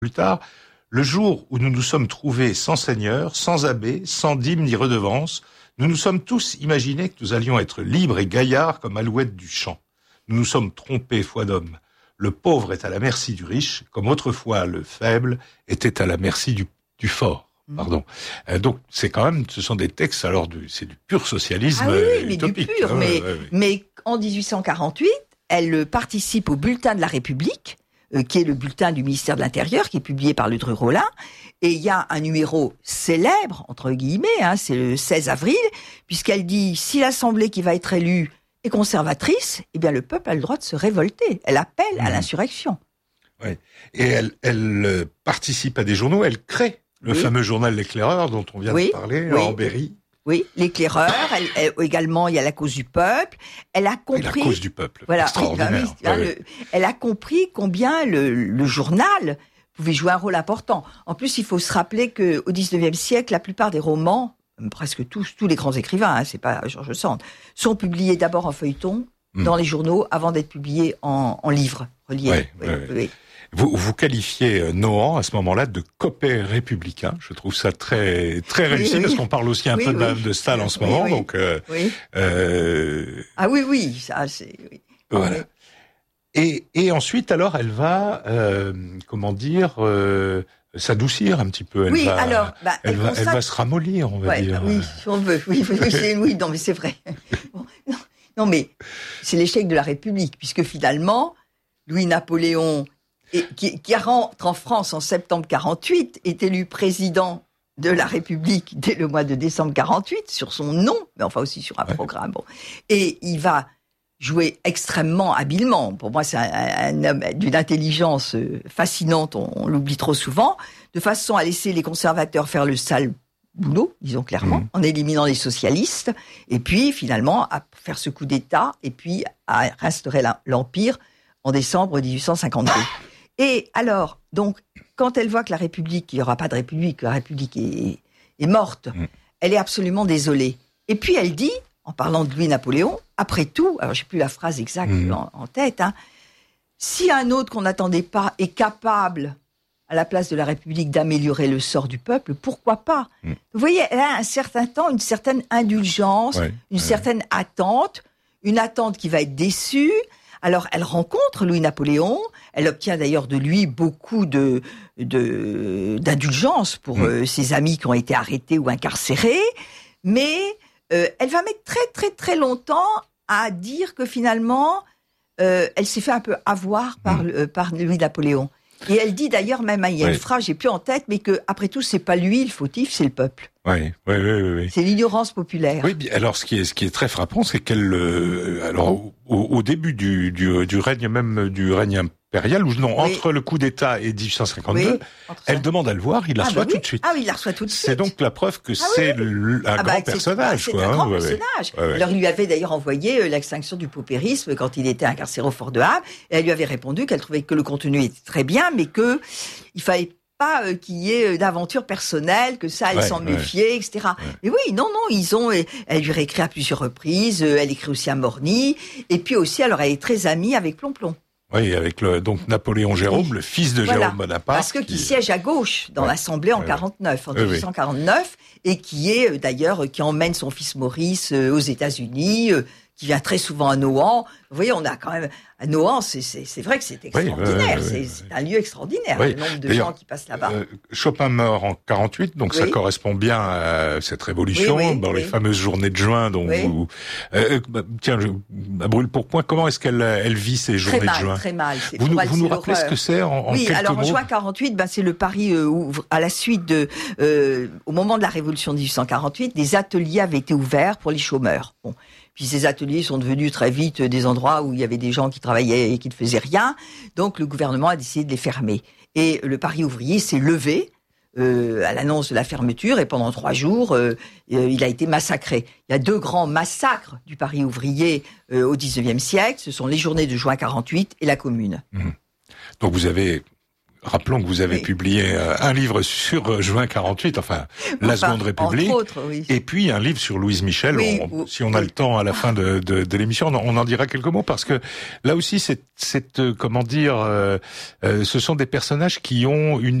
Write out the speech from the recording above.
plus tard, le jour où nous nous sommes trouvés sans seigneur, sans abbé, sans dîme ni redevance, nous nous sommes tous imaginés que nous allions être libres et gaillards comme alouettes du champ. Nous nous sommes trompés, foi d'homme. Le pauvre est à la merci du riche, comme autrefois le faible était à la merci du fort. Pardon. Donc c'est quand même, ce sont des textes, alors c'est du pur socialisme utopique. Mais du pur. Mais en 1848, elle participe au bulletin de la République, qui est le bulletin du ministère de l'Intérieur, qui est publié par Le Dru-Rollin. Et il y a un numéro célèbre, entre guillemets, c'est le 16 avril, puisqu'elle dit, si l'Assemblée qui va être élue est conservatrice, eh bien le peuple a le droit de se révolter. Elle appelle à l'insurrection. Oui. Et elle participe à des journaux, elle crée le fameux journal L'Éclaireur dont on vient de parler, en Berry. Oui, L'Éclaireur, également, il y a La Cause du Peuple. Elle a compris... La Cause du Peuple, voilà, extraordinaire. Elle a compris combien le journal pouvait jouer un rôle important. En plus, il faut se rappeler qu'au XIXe siècle, la plupart des romans, presque tous les grands écrivains, c'est pas George Sand, sont publiés d'abord en feuilleton, dans les journaux, avant d'être publiés en livres reliés. Oui. Vous qualifiez Nohan à ce moment-là de copain républicain. Je trouve ça très très réussi parce qu'on parle aussi un peu de Madame de Staël en ce moment. Donc ah oui, ça c'est voilà. Et ensuite alors elle va s'adoucir un petit peu. Elle va se ramollir, on va dire. Oui, si on veut. Oui, non mais c'est vrai. Non mais c'est l'échec de la République puisque finalement Louis-Napoléon qui rentre en France en septembre 48, est élu président de la République dès le mois de décembre 48, sur son nom, mais enfin aussi sur un programme. Bon. Et il va jouer extrêmement habilement. Pour moi, c'est un homme d'une intelligence fascinante, on l'oublie trop souvent, de façon à laisser les conservateurs faire le sale boulot, disons clairement, en éliminant les socialistes, et puis finalement à faire ce coup d'État, et puis à restaurer l'Empire en décembre 1852. Et alors, donc, quand elle voit que la République, qu'il n'y aura pas de République, que la République est morte, elle est absolument désolée. Et puis elle dit, en parlant de Louis-Napoléon, après tout, alors j'ai plus la phrase exacte en tête, si un autre qu'on n'attendait pas est capable, à la place de la République, d'améliorer le sort du peuple, pourquoi pas ? Vous voyez, elle a un certain temps, une certaine indulgence, une certaine attente, une attente qui va être déçue. Alors, elle rencontre Louis-Napoléon, elle obtient d'ailleurs de lui beaucoup d'indulgence pour ses amis qui ont été arrêtés ou incarcérés, mais elle va mettre très très très longtemps à dire que finalement, elle s'est fait un peu avoir par Louis-Napoléon. Et elle dit d'ailleurs, même, il y a une phrase, j'ai plus en tête, mais que après tout, c'est pas lui le fautif, c'est le peuple. Oui. C'est l'ignorance populaire. Oui, alors ce qui est très frappant, c'est qu'elle, au début du règne impérial, ou non, entre le coup d'État et 1852, elle demande à le voir, il la reçoit tout de suite. Ah oui, il la reçoit tout de suite. C'est donc la preuve que c'est un grand personnage. C'est un grand personnage. Alors il lui avait d'ailleurs envoyé l'extinction du paupérisme quand il était incarcéré au Fort de Havre, et elle lui avait répondu qu'elle trouvait que le contenu était très bien, mais que il fallait pas qu'il y ait d'aventure personnelle, que ça, elle s'en méfiait, etc. Mais oui, non, elle lui réécrit à plusieurs reprises, elle écrit aussi à Morny, et puis aussi, alors elle est très amie avec Plomplon. Oui, avec donc Napoléon Jérôme, le fils de Jérôme Bonaparte. Parce que qui siège à gauche dans l'Assemblée en 1849, et qui est d'ailleurs, qui emmène son fils Maurice aux États-Unis, qui vient très souvent à Nohant. Vous voyez, on a quand même à Nohant, c'est vrai que c'est extraordinaire, c'est un lieu extraordinaire, le nombre de gens qui passent là-bas. Chopin meurt en 48, donc ça correspond bien à cette révolution, dans les fameuses journées de juin. Donc tiens, à brûle pour point, comment est-ce qu'elle vit ces journées de juin ? Très mal. Vous nous rappelez ce que c'est en quelques mots ? Oui, alors en juin 48, c'est le Paris où, à la suite au moment de la révolution de 1848, des ateliers avaient été ouverts pour les chômeurs. Bon. Puis ces ateliers sont devenus très vite des endroits où il y avait des gens qui travaillaient et qui ne faisaient rien. Donc le gouvernement a décidé de les fermer. Et le Paris ouvrier s'est levé à l'annonce de la fermeture, et pendant 3 jours, il a été massacré. Il y a 2 grands massacres du Paris ouvrier au XIXe siècle. Ce sont les journées de juin 48 et la Commune. Donc vous avez Rappelons que vous avez publié un livre sur juin 48, la Seconde République, entre autres, oui. Et puis un livre sur Louise Michel. Si on a le temps à la fin de l'émission, on en dira quelques mots, parce que là aussi, ce sont des personnages qui ont une